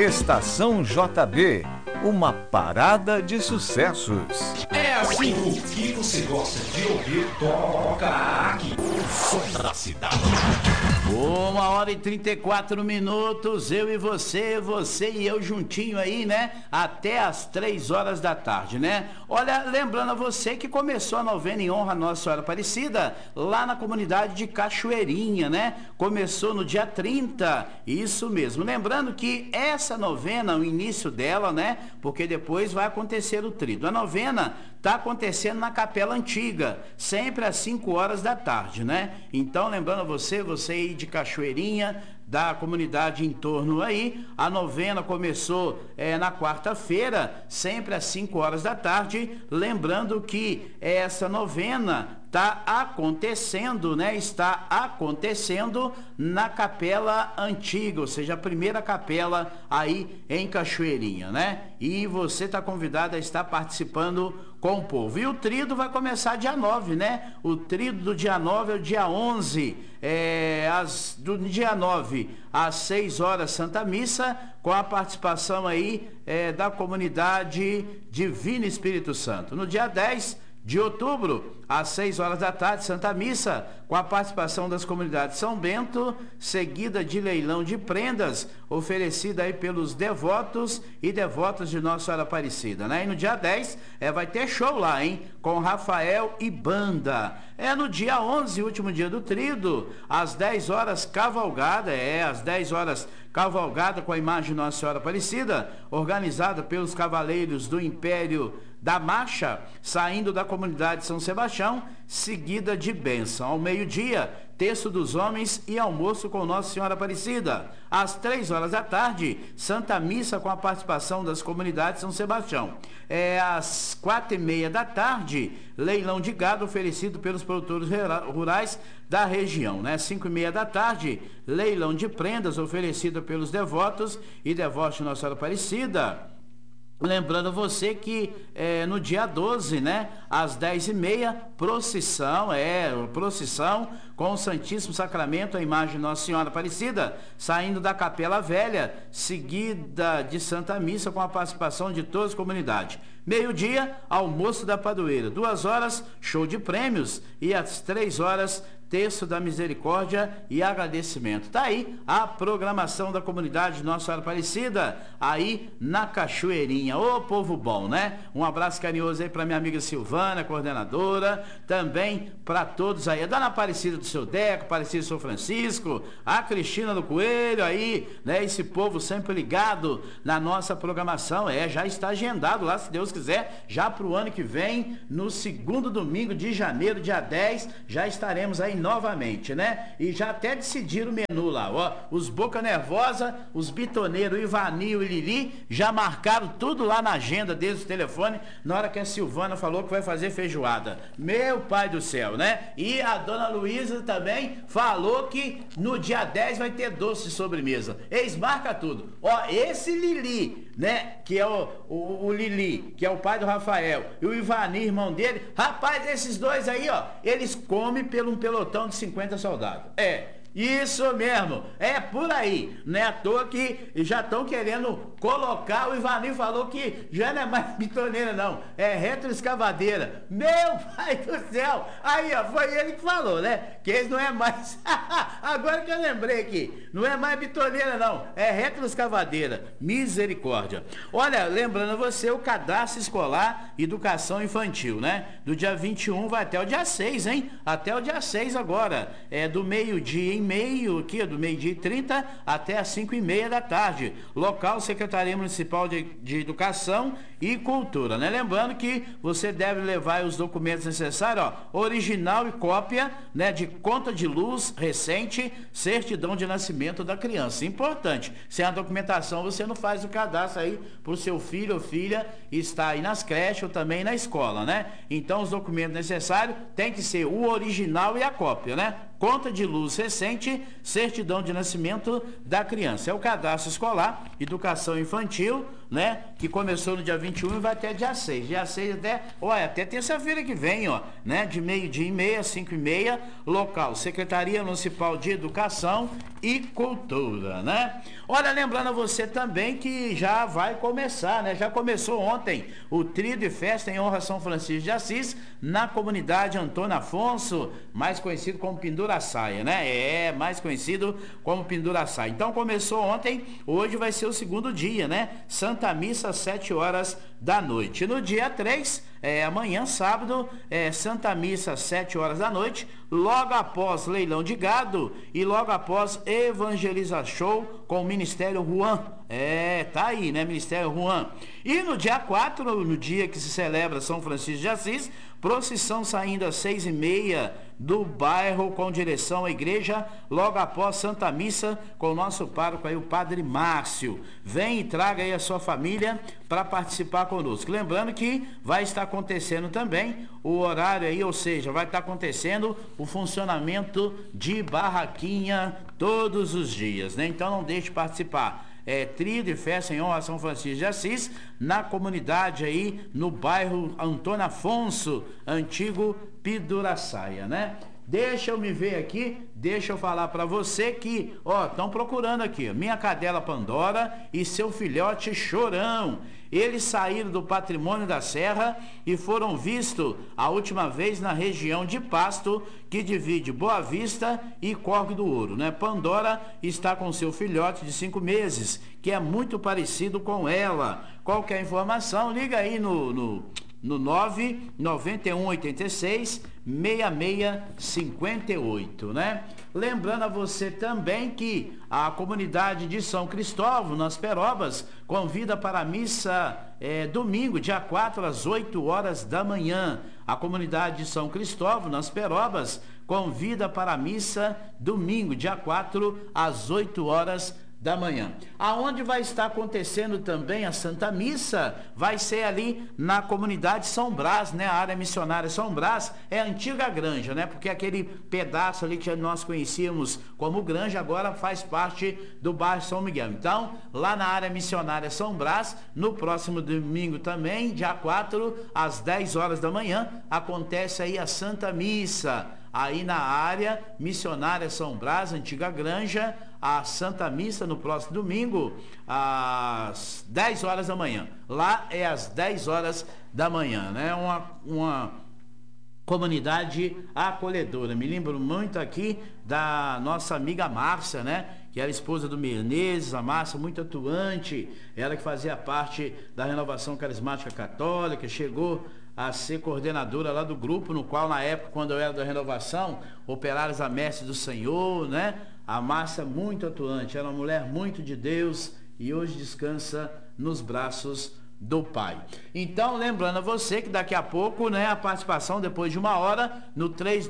Estação JB, uma parada de sucessos. É assim, o que você gosta de ouvir toca aqui. O som da cidade. 1h34, eu e você e eu juntinho aí, né? Até as 3 horas da tarde, né? Olha, lembrando a você que começou a novena em honra a Nossa Senhora Aparecida, lá na comunidade de Cachoeirinha, né? Começou no dia 30, isso mesmo. Lembrando que essa novena, o início dela, né? Porque depois vai acontecer o tríduo. A novena está acontecendo na Capela Antiga, sempre às 5 horas da tarde, né? Então, lembrando a você aí de Cachoeirinha, da comunidade em torno aí, a novena começou na quarta-feira, sempre às 5 horas da tarde, lembrando que essa novena está acontecendo, né? Está acontecendo na Capela Antiga, ou seja, a primeira capela aí em Cachoeirinha, né? E você está convidado a estar participando com o povo. E o tríduo vai começar dia 9, né? O tríduo do dia 9 é o dia 11, do dia 9 às 6 horas, Santa Missa, com a participação aí da comunidade Divino Espírito Santo. No dia 10 de outubro, às 6 horas da tarde, Santa Missa, com a participação das comunidades São Bento, seguida de leilão de prendas, oferecida aí pelos devotos e devotas de Nossa Senhora Aparecida, né? E no dia 10, vai ter show lá, hein? Com Rafael e banda. No dia 11, último dia do tríduo, às 10 horas, cavalgada, às 10 horas, cavalgada com a imagem de Nossa Senhora Aparecida, organizada pelos cavaleiros do Império da Marcha, saindo da comunidade São Sebastião, seguida de bênção. Ao meio-dia, terço dos homens e almoço com Nossa Senhora Aparecida. Às 3 horas da tarde, Santa Missa com a participação das comunidades São Sebastião. Às 4h30 da tarde, leilão de gado oferecido pelos produtores rurais da região, né? 5h30 da tarde, leilão de prendas oferecido pelos devotos e devotos de Nossa Senhora Aparecida. Lembrando você que no dia 12, né, às 10h30, procissão com o Santíssimo Sacramento, a imagem de Nossa Senhora Aparecida, saindo da Capela Velha, seguida de Santa Missa com a participação de todas as comunidades. Meio-dia, almoço da padroeira. 2 horas, show de prêmios. E às 3 horas, terço da misericórdia e agradecimento. Tá aí a programação da comunidade Nossa Senhora Aparecida, aí na Cachoeirinha. Ô povo bom, né? Um abraço carinhoso aí pra minha amiga Silvana, coordenadora, também para todos aí, a Dona Aparecida do Seu Deco, Aparecida do São Francisco, a Cristina do Coelho aí, né? Esse povo sempre ligado na nossa programação, já está agendado lá, se Deus quiser, já pro ano que vem, no segundo domingo de janeiro, dia 10, já estaremos aí novamente, né? E já até decidiram o menu lá, ó. Os Boca Nervosa, os bitoneiros Ivanil e Lili já marcaram tudo lá na agenda deles, o telefone, na hora que a Silvana falou que vai fazer feijoada. Meu pai do céu, né? E a Dona Luísa também falou que no dia 10 vai ter doce de sobremesa. Eles marcam tudo. Ó, esse Lili, né? Que é o Lili, que é o pai do Rafael, e o Ivanir, irmão dele. Rapaz, esses dois aí, ó, eles comem pelo um pelotão de 50 soldados. Isso mesmo, por aí. Não é à toa que já estão querendo colocar. O Ivanir falou que já não é mais bitoneira, não, é retroescavadeira. Meu pai do céu! Aí, ó, foi ele que falou, né? Que eles não é mais. Agora que eu lembrei aqui, não é mais bitoneira, não, é retroescavadeira. Misericórdia. Olha, lembrando você, o cadastro escolar Educação Infantil, né? Do dia 21 vai até o dia 6, hein? Até o dia 6 agora. Do meio-dia em meio, aqui, do meio-dia e 30 até as 5h30 da tarde. Local, Secretaria Municipal de Educação e Cultura, né? Lembrando que você deve levar os documentos necessários, ó, original e cópia, né, de conta de luz recente, certidão de nascimento da criança. Importante. Sem a documentação, você não faz o cadastro aí pro seu filho ou filha estar aí nas creches ou também na escola, né? Então, os documentos necessários tem que ser o original e a cópia, né? Conta de luz recente, certidão de nascimento da criança. É o cadastro escolar, educação infantil, né? Que começou no dia 21 e vai até dia 6. Dia 6 até terça-feira que vem, ó, né? De 12h30 a 5h30, local Secretaria Municipal de Educação e Cultura, né? Olha, lembrando a você também que já vai começar, né? Já começou ontem o trio de festa em honra a São Francisco de Assis, na comunidade Antônio Afonso, mais conhecido como Penduraçaia, né? Mais conhecido como Penduraçaia. Então começou ontem, hoje vai ser o segundo dia, né? Santa Missa às 7h da noite. No dia 3, amanhã, sábado, Santa Missa às 7h da noite, logo após leilão de gado e logo após Evangeliza Show com o Ministério Juan. Tá aí, né? Ministério Juan. E no dia 4, no dia que se celebra São Francisco de Assis, procissão saindo às 6h30 do bairro com direção à igreja, logo após Santa Missa, com o nosso pároco aí, o Padre Márcio. Vem e traga aí a sua família para participar conosco. Lembrando que vai estar acontecendo também o horário aí, ou seja, vai estar acontecendo o funcionamento de barraquinha todos os dias, né? Então não deixe de participar. Trio de festa em honra a São Francisco de Assis, na comunidade aí, no bairro Antônio Afonso, antigo Penduraçaia, né? Deixa eu me ver aqui, deixa eu falar para você que, estão procurando aqui, minha cadela Pandora e seu filhote Chorão. Eles saíram do Patrimônio da Serra e foram vistos a última vez na região de Pasto, que divide Boa Vista e Córrego do Ouro, né? Pandora está com seu filhote de 5 meses, que é muito parecido com ela. Qualquer informação, liga aí no 99186 6658, né? Lembrando a você também que a comunidade de São Cristóvão, nas Perobas, convida para a missa domingo, dia 4, às 8h da manhã. A comunidade de São Cristóvão, nas Perobas, convida para a missa domingo, dia 4, às 8h da manhã. Aonde vai estar acontecendo também a Santa Missa, vai ser ali na comunidade São Brás, né? A área missionária São Brás é a antiga Granja, né? Porque aquele pedaço ali que nós conhecíamos como Granja agora faz parte do bairro São Miguel. Então, lá na área missionária São Brás, no próximo domingo também, dia 4, às 10h da manhã, acontece aí a Santa Missa. Aí na área missionária São Brás, antiga Granja, a Santa Missa no próximo domingo, às 10h da manhã. Lá é às 10h da manhã, né? Uma comunidade acolhedora. Me lembro muito aqui da nossa amiga Márcia, né? Que era esposa do Menezes, a Márcia, muito atuante, ela que fazia parte da Renovação Carismática Católica, chegou a ser coordenadora lá do grupo, no qual na época, quando eu era da Renovação, Operários a Mestre do Senhor, né? A Márcia muito atuante, era uma mulher muito de Deus e hoje descansa nos braços do Pai. Então, lembrando a você que daqui a pouco, né, a participação depois de 1h no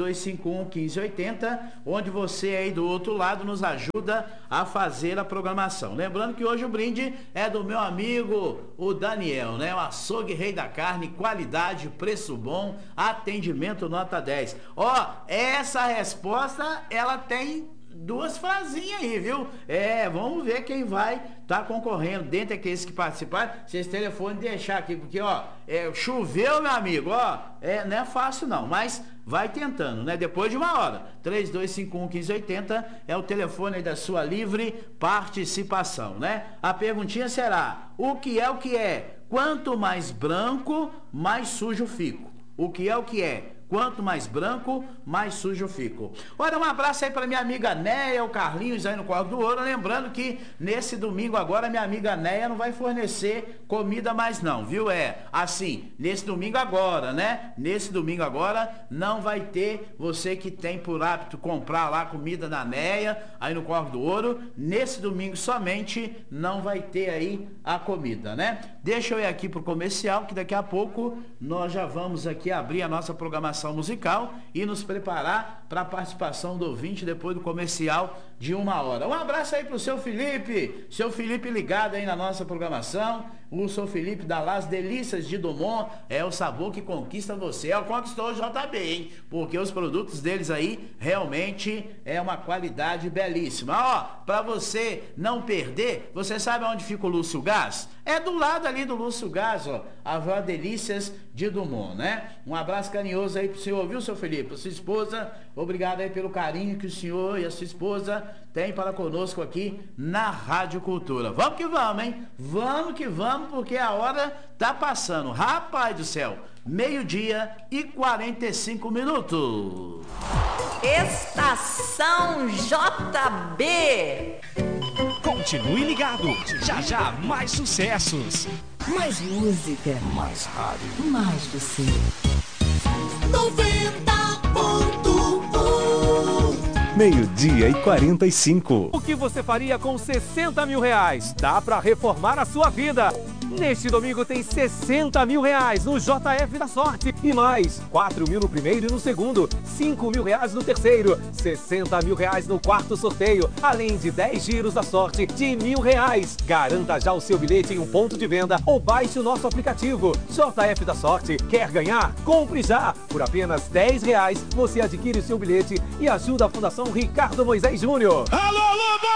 3251-1580, onde você aí do outro lado nos ajuda a fazer a programação. Lembrando que hoje o brinde é do meu amigo, o Daniel, né? O açougue Rei da Carne, qualidade, preço bom, atendimento nota 10. Essa resposta, ela tem 2 frasinhas aí, viu? Vamos ver quem vai estar concorrendo. Dentre aqueles que participaram, vocês telefonem deixar aqui, porque, choveu, meu amigo, não é fácil não, mas vai tentando, né? Depois de 1h, 3251-1580 é o telefone aí da sua livre participação, né? A perguntinha será: o que é? Quanto mais branco, mais sujo fico. O que é? Quanto mais branco, mais sujo eu fico. Olha, um abraço aí para minha amiga Neia, o Carlinhos aí no Córrego do Ouro. Lembrando que nesse domingo agora, minha amiga Neia não vai fornecer comida mais não, viu? Nesse domingo agora, né? Nesse domingo agora não vai ter, você que tem por hábito comprar lá comida na Neia, aí no Córrego do Ouro. Nesse domingo somente não vai ter aí a comida, né? Deixa eu ir aqui pro comercial, que daqui a pouco nós já vamos aqui abrir a nossa programação musical e nos preparar para a participação do ouvinte depois do comercial de 1 hora. Um abraço aí pro seu Felipe ligado aí na nossa programação. O seu Felipe da Las Delícias de Dumont, é o sabor que conquista você. Conquistou o JB, hein? Porque os produtos deles aí realmente é uma qualidade belíssima. Ó, pra você não perder, você sabe onde fica o Lúcio Gás? É do lado ali do Lúcio Gás, ó, a Las Delícias de Dumont, né? Um abraço carinhoso aí pro senhor, viu, seu Felipe? Sua esposa, obrigado aí pelo carinho que o senhor e a sua esposa têm para conosco aqui na Rádio Cultura. Vamos que vamos, hein? Vamos que vamos, porque a hora tá passando. Rapaz do céu, 12h45. Estação JB. Continue ligado, já já mais sucessos. Mais música. Mais rádio. Mais você. 90.1. 12h45. O que você faria com 60 mil reais? Dá pra reformar a sua vida. Neste domingo tem 60 mil reais no JF da Sorte. E mais, 4 mil no primeiro e no segundo, 5 mil reais no terceiro, 60 mil reais no quarto sorteio, além de 10 giros da sorte de R$1.000. Garanta já o seu bilhete em um ponto de venda ou baixe o nosso aplicativo. JF da Sorte, quer ganhar? Compre já! Por apenas R$10 você adquire o seu bilhete e ajuda a Fundação Ricardo Moisés Júnior. Alô, alô,